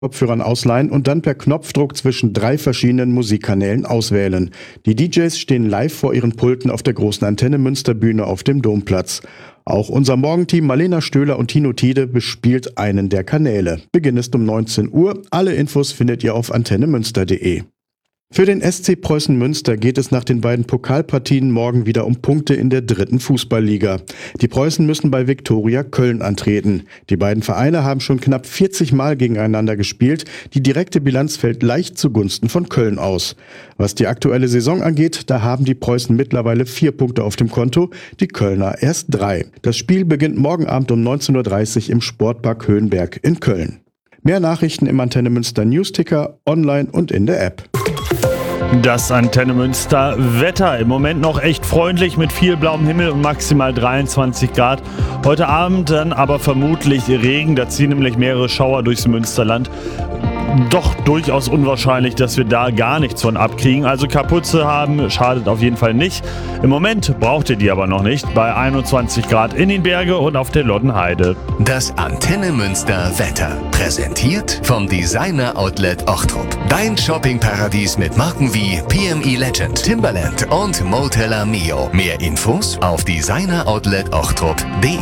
Kopfhörern ausleihen und dann per Knopfdruck zwischen 3 verschiedenen Musikkanälen auswählen. Die DJs stehen live vor ihren Pulten auf der großen Antenne Münsterbühne auf dem Domplatz. Auch unser Morgenteam Marlena Stöhler und Tino Tiede bespielt einen der Kanäle. Beginn ist um 19 Uhr. Alle Infos findet ihr auf antennemünster.de. Für den SC Preußen Münster geht es nach den beiden Pokalpartien morgen wieder um Punkte in der 3. Fußballliga. Die Preußen müssen bei Viktoria Köln antreten. Die beiden Vereine haben schon knapp 40 Mal gegeneinander gespielt. Die direkte Bilanz fällt leicht zugunsten von Köln aus. Was die aktuelle Saison angeht, da haben die Preußen mittlerweile 4 Punkte auf dem Konto, die Kölner erst 3. Das Spiel beginnt morgen Abend um 19.30 Uhr im Sportpark Höhenberg in Köln. Mehr Nachrichten im Antenne Münster Newsticker, online und in der App. Das Antenne Münster Wetter im Moment noch echt freundlich mit viel blauem Himmel und maximal 23 Grad. Heute Abend dann aber vermutlich Regen, da ziehen nämlich mehrere Schauer durchs Münsterland. Doch durchaus unwahrscheinlich, dass wir da gar nichts von abkriegen. Also Kapuze haben schadet auf jeden Fall nicht. Im Moment braucht ihr die aber noch nicht. Bei 21 Grad in den Bergen und auf der Loddenheide. Das Antenne Münster Wetter. Präsentiert vom Designer Outlet Ochtrup. Dein Shoppingparadies mit Marken wie PME Legend, Timberland und Motella Mio. Mehr Infos auf designeroutletOchtrup.de.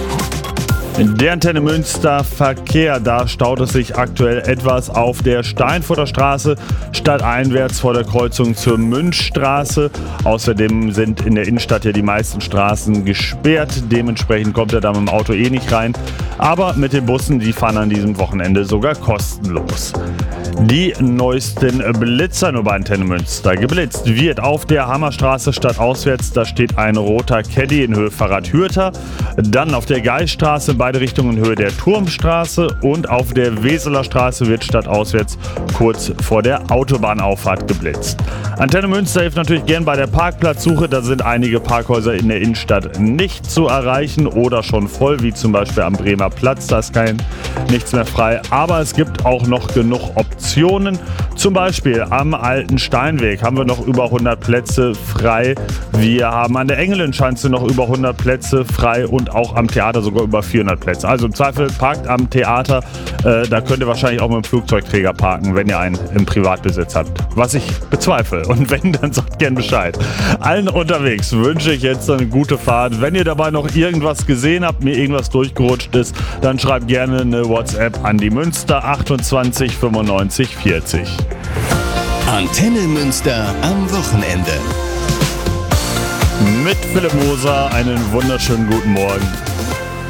Der Antenne Münster Verkehr, da staut es sich aktuell etwas auf der Steinfurter Straße stadteinwärts vor der Kreuzung zur Münchstraße. Außerdem sind in der Innenstadt ja die meisten Straßen gesperrt. Dementsprechend kommt er da mit dem Auto nicht rein. Aber mit den Bussen, die fahren an diesem Wochenende sogar kostenlos. Die neuesten Blitzer nur bei Antenne Münster. Geblitzt wird auf der Hammerstraße stadtauswärts. Da steht ein roter Caddy in Höhe Fahrrad-Hürter. Dann auf der Geiststraße in beide Richtungen in Höhe der Turmstraße. Und auf der Weseler Straße wird stadtauswärts kurz vor der Autobahnauffahrt geblitzt. Antenne Münster hilft natürlich gern bei der Parkplatzsuche. Da sind einige Parkhäuser in der Innenstadt nicht zu erreichen oder schon voll, wie zum Beispiel am Bremer Platz. Da ist nichts mehr frei. Aber es gibt auch noch genug Optionen. Zum Beispiel am Alten Steinweg haben wir noch über 100 Plätze frei. Wir haben an der Engelenschanze noch über 100 Plätze frei und auch am Theater sogar über 400 Plätze. Also im Zweifel parkt am Theater. Da könnt ihr wahrscheinlich auch mit dem Flugzeugträger parken, wenn ihr einen im Privatbesitz habt. Was ich bezweifle. Und wenn, dann sagt gern Bescheid. Allen unterwegs wünsche ich jetzt eine gute Fahrt. Wenn ihr dabei noch irgendwas gesehen habt, mir irgendwas durchgerutscht ist, dann schreibt gerne eine WhatsApp an die Münster 28 95 40. Antenne Münster am Wochenende. Mit Philipp Moser einen wunderschönen guten Morgen.